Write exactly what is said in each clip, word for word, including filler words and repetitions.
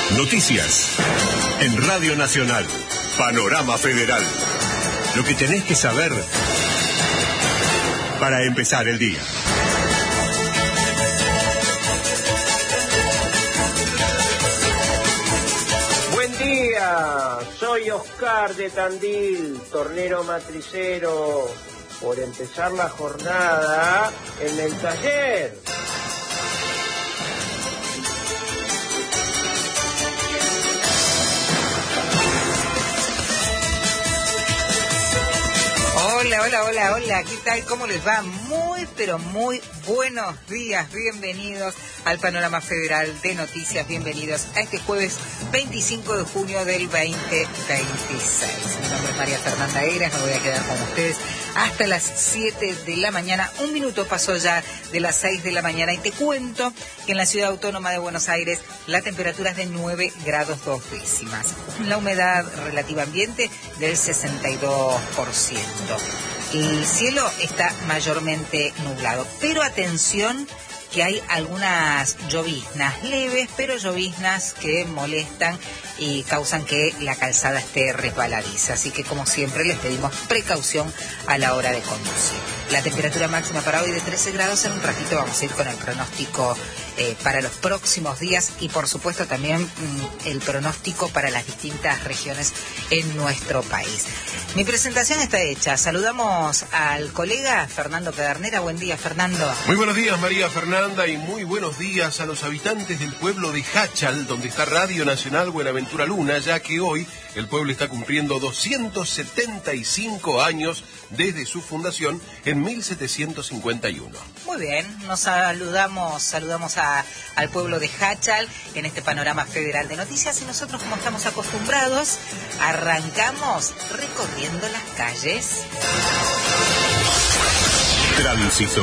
Noticias en Radio Nacional, Panorama Federal. Lo que tenés que saber para empezar el día. Buen día, soy Oscar de Tandil, tornero matricero, por empezar la jornada en el taller. Hola, hola, hola, hola, ¿qué tal? ¿Cómo les va? Muy, pero muy buenos días, bienvenidos al Panorama Federal de Noticias, bienvenidos a este jueves veinticinco de junio del veinte veintiséis. Mi nombre es María Fernanda Eras, me voy a quedar con ustedes hasta las siete de la mañana. Un minuto pasó ya de las seis de la mañana y te cuento que en la Ciudad Autónoma de Buenos Aires la temperatura es de nueve grados dos décimas. La humedad relativa ambiente del sesenta y dos por ciento. El cielo está mayormente nublado, pero atención que hay algunas lloviznas leves, pero lloviznas que molestan y causan que la calzada esté resbaladiza. Así que, como siempre, les pedimos precaución a la hora de conducir. La temperatura máxima para hoy de trece grados. En un ratito vamos a ir con el pronóstico eh, para los próximos días y, por supuesto, también mmm, el pronóstico para las distintas regiones en nuestro país. Mi presentación está hecha. Saludamos al colega Fernando Pedernera. Buen día, Fernando. Muy buenos días, María Fernanda, y muy buenos días a los habitantes del pueblo de Jáchal, donde está Radio Nacional Buenaventura Luna, ya que hoy el pueblo está cumpliendo doscientos setenta y cinco años desde su fundación en mil setecientos cincuenta y uno. Muy bien, nos saludamos, saludamos a, al pueblo de Jáchal en este Panorama Federal de Noticias y nosotros, como estamos acostumbrados, arrancamos recorriendo las calles. Tránsito.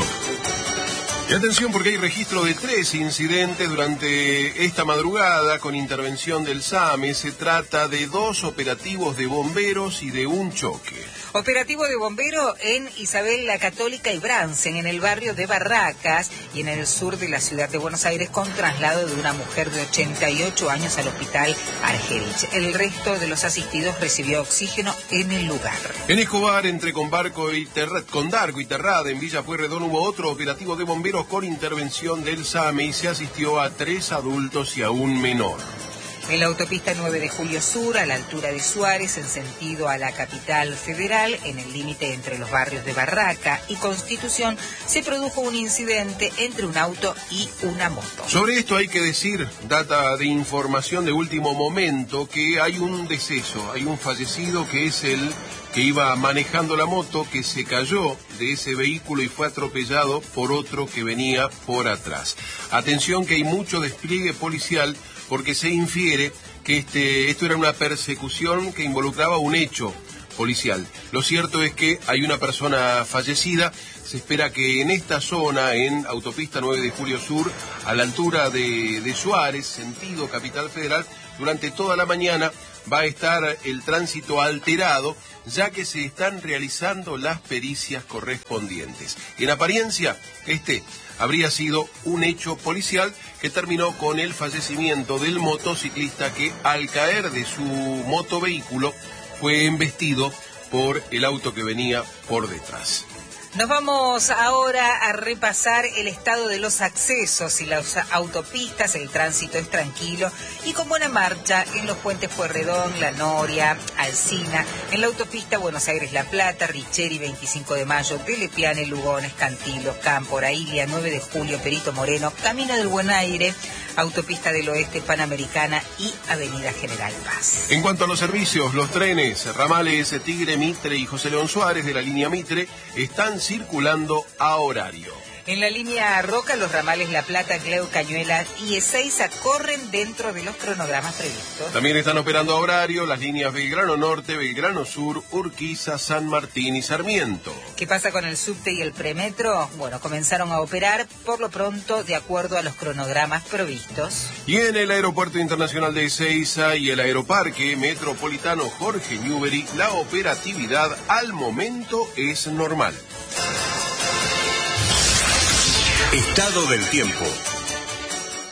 Y atención, porque hay registro de tres incidentes durante esta madrugada con intervención del SAME. Se trata de dos operativos de bomberos y de un choque. Operativo de bombero en Isabel la Católica y Bransen, en el barrio de Barracas y en el sur de la ciudad de Buenos Aires, con traslado de una mujer de ochenta y ocho años al hospital Argerich. El resto de los asistidos recibió oxígeno en el lugar. En Escobar, entre Condarco y, Terra, Condarco y Terrada, en Villa Pueyrredón, hubo otro operativo de bomberos con intervención del SAME y se asistió a tres adultos y a un menor. En la autopista nueve de Julio Sur, a la altura de Suárez, en sentido a la capital federal, en el límite entre los barrios de Barraca y Constitución, se produjo un incidente entre un auto y una moto. Sobre esto hay que decir, data de información de último momento, que hay un deceso, hay un fallecido que es el que iba manejando la moto, que se cayó de ese vehículo y fue atropellado por otro que venía por atrás. Atención, que hay mucho despliegue policial, porque se infiere que este, esto era una persecución que involucraba un hecho policial. Lo cierto es que hay una persona fallecida. Se espera que en esta zona, en autopista nueve de Julio Sur, a la altura de, de Suárez, sentido Capital Federal, durante toda la mañana va a estar el tránsito alterado, ya que se están realizando las pericias correspondientes. En apariencia, este habría sido un hecho policial que terminó con el fallecimiento del motociclista que, al caer de su motovehículo, fue embestido por el auto que venía por detrás. Nos vamos ahora a repasar el estado de los accesos y las autopistas. El tránsito es tranquilo y con buena marcha en los puentes Pueyrredón, La Noria, Alsina, en la autopista Buenos Aires-La Plata, Richeri, veinticinco de mayo, Telepiane, Lugones, Cantilos, Cámpora, Ilia, nueve de julio, Perito Moreno, Camino del Buen Aire, Autopista del Oeste, Panamericana y Avenida General Paz. En cuanto a los servicios, los trenes, ramales Tigre, Mitre y José León Suárez de la línea Mitre están circulando a horario. En la línea Roca, los ramales La Plata, Cleo, Cañuela y Ezeiza corren dentro de los cronogramas previstos. También están operando a horario las líneas Belgrano Norte, Belgrano Sur, Urquiza, San Martín y Sarmiento. ¿Qué pasa con el subte y el premetro? Bueno, comenzaron a operar por lo pronto de acuerdo a los cronogramas previstos. Y en el Aeropuerto Internacional de Ezeiza y el Aeroparque Metropolitano Jorge Newbery, la operatividad al momento es normal. Estado del tiempo.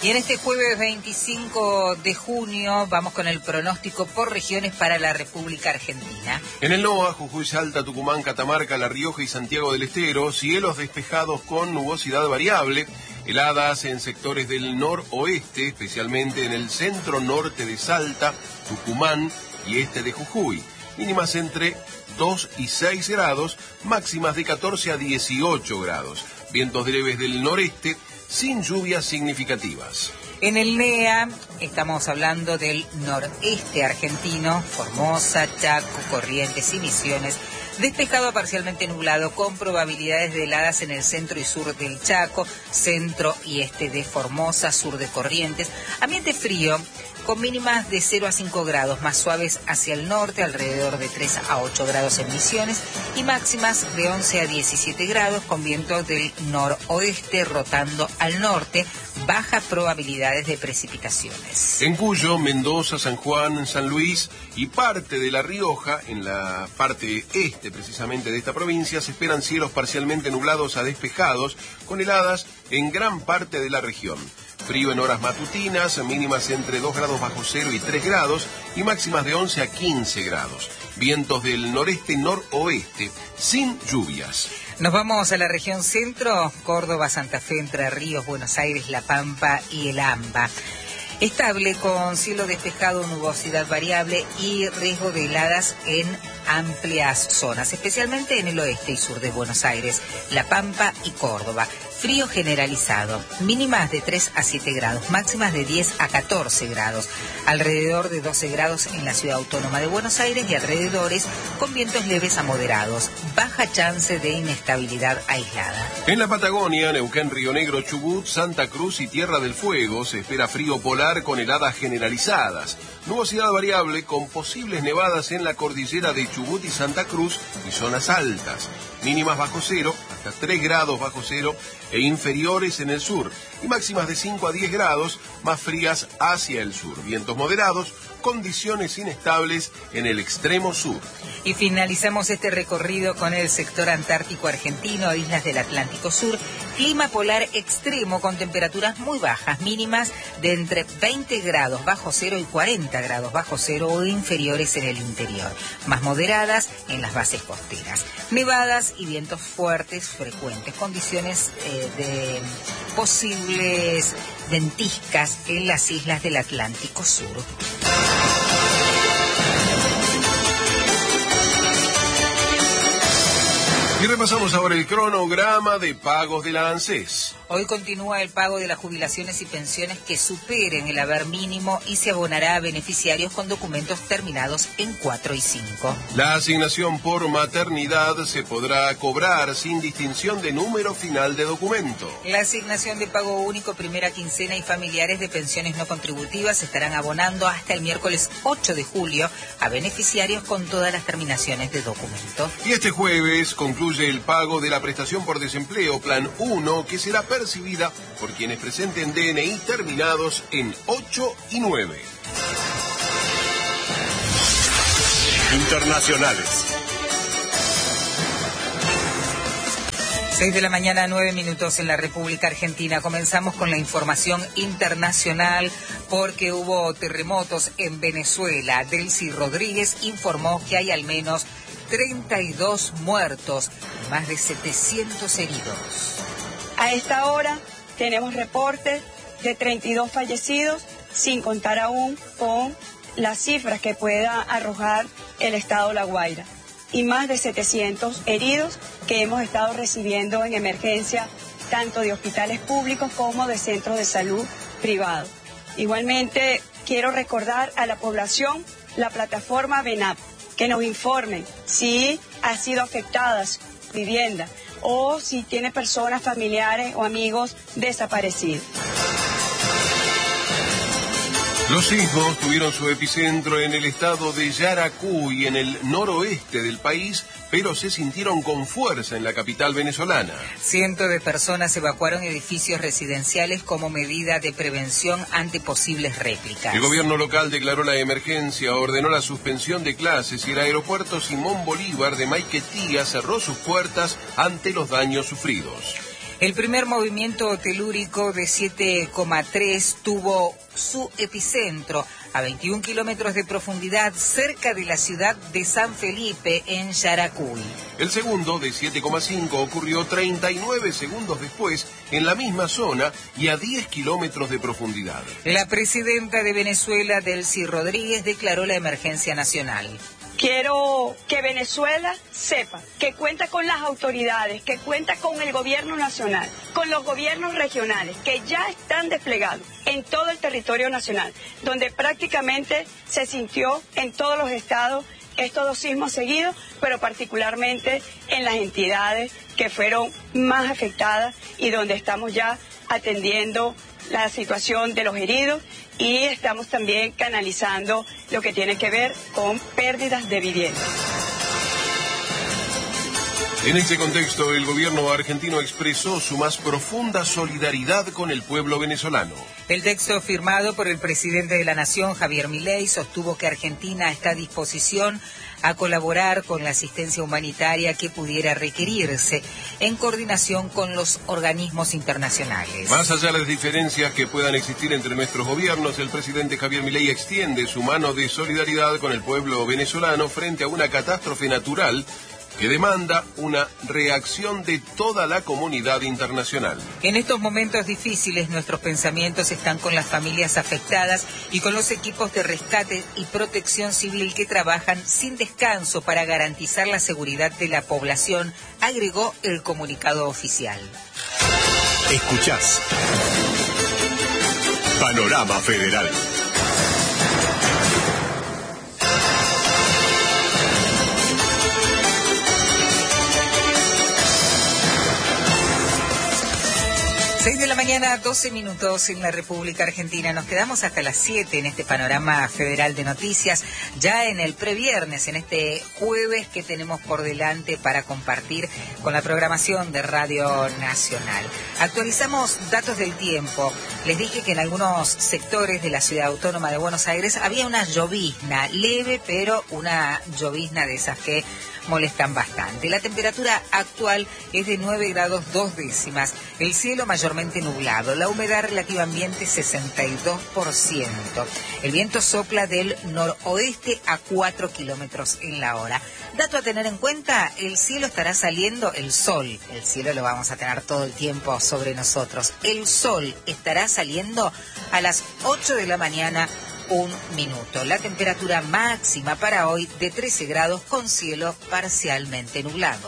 Y en este jueves veinticinco de junio vamos con el pronóstico por regiones para la República Argentina. En el NOA, Jujuy, Salta, Tucumán, Catamarca, La Rioja y Santiago del Estero, cielos despejados con nubosidad variable, heladas en sectores del noroeste, especialmente en el centro norte de Salta, Tucumán y este de Jujuy. Mínimas entre dos y seis grados, máximas de catorce a dieciocho grados. Vientos breves del noreste, sin lluvias significativas. En el NEA estamos hablando del noreste argentino, Formosa, Chaco, Corrientes y Misiones. Despejado a parcialmente nublado, con probabilidades de heladas en el centro y sur del Chaco, centro y este de Formosa, sur de Corrientes. Ambiente frío, con mínimas de cero a cinco grados, más suaves hacia el norte, alrededor de tres a ocho grados en Misiones, y máximas de once a diecisiete grados, con vientos del noroeste rotando al norte, bajas probabilidades de precipitaciones. En Cuyo, Mendoza, San Juan, San Luis y parte de La Rioja, en la parte este precisamente de esta provincia, se esperan cielos parcialmente nublados a despejados, con heladas en gran parte de la región. Frío en horas matutinas, mínimas entre dos grados bajo cero y tres grados y máximas de once a quince grados. Vientos del noreste-noroeste, sin lluvias. Nos vamos a la región centro, Córdoba, Santa Fe, Entre Ríos, Buenos Aires, La Pampa y el AMBA. Estable con cielo despejado, nubosidad variable y riesgo de heladas en amplias zonas, especialmente en el oeste y sur de Buenos Aires, La Pampa y Córdoba. Frío generalizado, mínimas de tres a siete grados, máximas de diez a catorce grados, alrededor de doce grados en la ciudad autónoma de Buenos Aires y alrededores, con vientos leves a moderados, baja chance de inestabilidad aislada. En la Patagonia, Neuquén, Río Negro, Chubut, Santa Cruz y Tierra del Fuego se espera frío polar con heladas generalizadas, nubosidad variable con posibles nevadas en la cordillera de Chubut y Santa Cruz y zonas altas, mínimas bajo cero, hasta tres grados bajo cero e inferiores en el sur, y máximas de cinco a diez grados, más frías hacia el sur, vientos moderados, condiciones inestables en el extremo sur. Y finalizamos este recorrido con el sector antártico argentino, islas del Atlántico Sur, clima polar extremo con temperaturas muy bajas, mínimas de entre veinte grados bajo cero y cuarenta grados bajo cero o inferiores en el interior, más moderadas en las bases costeras. Nevadas y vientos fuertes frecuentes, condiciones eh, de posibles ventiscas en las islas del Atlántico Sur. Y repasamos ahora el cronograma de pagos de la ANSES. Hoy continúa el pago de las jubilaciones y pensiones que superen el haber mínimo y se abonará a beneficiarios con documentos terminados en cuatro y cinco. La asignación por maternidad se podrá cobrar sin distinción de número final de documento. La asignación de pago único, primera quincena y familiares de pensiones no contributivas se estarán abonando hasta el miércoles ocho de julio a beneficiarios con todas las terminaciones de documento. Y este jueves concluye el pago de la prestación por desempleo Plan uno, que será percibida por quienes presenten D N I terminados en ocho y nueve. Internacionales. seis de la mañana, nueve minutos en la República Argentina. Comenzamos con la información internacional porque hubo terremotos en Venezuela. Delcy Rodríguez informó que hay al menos treinta y dos muertos y más de setecientos heridos. A esta hora tenemos reportes de treinta y dos fallecidos, sin contar aún con las cifras que pueda arrojar el estado La Guaira, y más de setecientos heridos que hemos estado recibiendo en emergencia, tanto de hospitales públicos como de centros de salud privados. Igualmente, quiero recordar a la población la plataforma VENAP, que nos informen si ha sido afectada su vivienda o si tiene personas, familiares o amigos desaparecidos. Los sismos tuvieron su epicentro en el estado de Yaracuy, en el noroeste del país, pero se sintieron con fuerza en la capital venezolana. Cientos de personas evacuaron edificios residenciales como medida de prevención ante posibles réplicas. El gobierno local declaró la emergencia, ordenó la suspensión de clases y el aeropuerto Simón Bolívar de Maiquetía cerró sus puertas ante los daños sufridos. El primer movimiento telúrico de siete coma tres tuvo su epicentro a veintiún kilómetros de profundidad cerca de la ciudad de San Felipe, en Yaracuy. El segundo, de siete coma cinco, ocurrió treinta y nueve segundos después en la misma zona y a diez kilómetros de profundidad. La presidenta de Venezuela, Delcy Rodríguez, declaró la emergencia nacional. Quiero que Venezuela sepa que cuenta con las autoridades, que cuenta con el gobierno nacional, con los gobiernos regionales, que ya están desplegados en todo el territorio nacional, donde prácticamente se sintió en todos los estados estos dos sismos seguidos, pero particularmente en las entidades que fueron más afectadas y donde estamos ya atendiendo la situación de los heridos y estamos también canalizando lo que tiene que ver con pérdidas de vivienda. En este contexto, el gobierno argentino expresó su más profunda solidaridad con el pueblo venezolano. El texto firmado por el presidente de la Nación, Javier Milei, sostuvo que Argentina está a disposición a colaborar con la asistencia humanitaria que pudiera requerirse, en coordinación con los organismos internacionales. Más allá de las diferencias que puedan existir entre nuestros gobiernos, el presidente Javier Milei extiende su mano de solidaridad con el pueblo venezolano frente a una catástrofe natural que demanda una reacción de toda la comunidad internacional. En estos momentos difíciles, nuestros pensamientos están con las familias afectadas y con los equipos de rescate y protección civil que trabajan sin descanso para garantizar la seguridad de la población, agregó el comunicado oficial. Escuchás Panorama Federal. seis de la mañana, doce minutos en la República Argentina. Nos quedamos hasta las siete en este panorama federal de noticias, ya en el previernes, en este jueves que tenemos por delante para compartir con la programación de Radio Nacional. Actualizamos datos del tiempo. Les dije que en algunos sectores de la ciudad autónoma de Buenos Aires había una llovizna leve, pero una llovizna de esas que molestan bastante. La temperatura actual es de nueve grados dos décimas, el cielo mayormente nublado, la humedad relativa ambiente sesenta y dos por ciento. El viento sopla del noroeste a cuatro kilómetros en la hora. Dato a tener en cuenta, el cielo estará saliendo, el sol, el cielo lo vamos a tener todo el tiempo sobre nosotros. El sol estará saliendo a las ocho de la mañana, un minuto. La temperatura máxima para hoy de trece grados con cielo parcialmente nublado.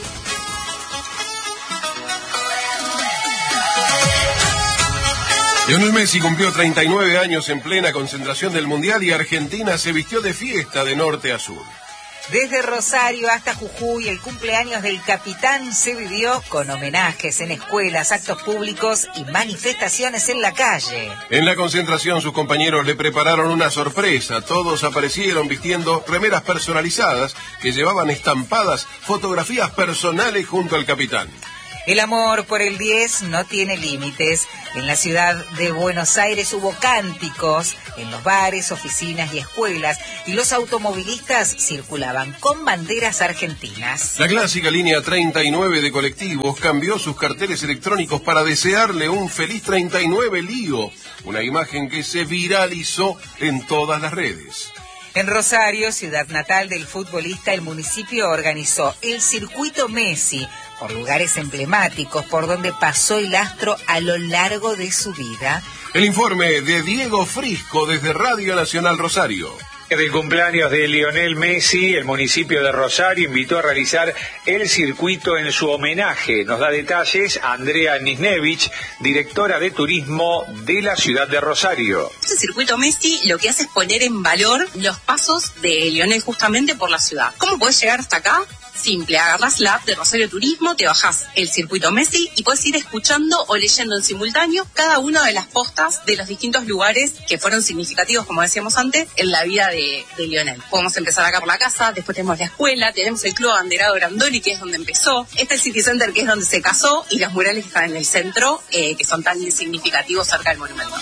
Lionel Messi cumplió treinta y nueve años en plena concentración del Mundial y Argentina se vistió de fiesta de norte a sur. Desde Rosario hasta Jujuy, el cumpleaños del capitán se vivió con homenajes en escuelas, actos públicos y manifestaciones en la calle. En la concentración, sus compañeros le prepararon una sorpresa. Todos aparecieron vistiendo remeras personalizadas que llevaban estampadas fotografías personales junto al capitán. El amor por el diez no tiene límites. En la ciudad de Buenos Aires hubo cánticos en los bares, oficinas y escuelas, y los automovilistas circulaban con banderas argentinas. La clásica línea treinta y nueve de colectivos cambió sus carteles electrónicos para desearle un feliz treinta y nueve lío, una imagen que se viralizó en todas las redes. En Rosario, ciudad natal del futbolista, el municipio organizó el Circuito Messi, por lugares emblemáticos por donde pasó el astro a lo largo de su vida. El informe de Diego Frisco desde Radio Nacional Rosario. Del cumpleaños de Lionel Messi, el municipio de Rosario invitó a realizar el circuito en su homenaje. Nos da detalles Andrea Nisnevich, directora de turismo de la ciudad de Rosario. Este circuito Messi lo que hace es poner en valor los pasos de Lionel justamente por la ciudad. ¿Cómo podés llegar hasta acá? Simple, agarrás la app de Rosario Turismo, te bajás el circuito Messi y puedes ir escuchando o leyendo en simultáneo cada una de las postas de los distintos lugares que fueron significativos, como decíamos antes, en la vida de, de Lionel. Podemos empezar acá por la casa, después tenemos la escuela, tenemos el Club Abanderado Grandoli, que es donde empezó, está el City Center, que es donde se casó, y los murales que están en el centro, eh, que son tan significativos cerca del monumento.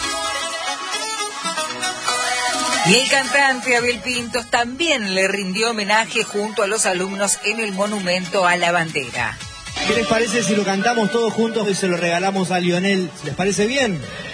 Y el cantante Abel Pintos también le rindió homenaje junto a los alumnos en el monumento a la bandera. ¿Qué les parece si lo cantamos todos juntos y se lo regalamos a Lionel? ¿Les parece bien?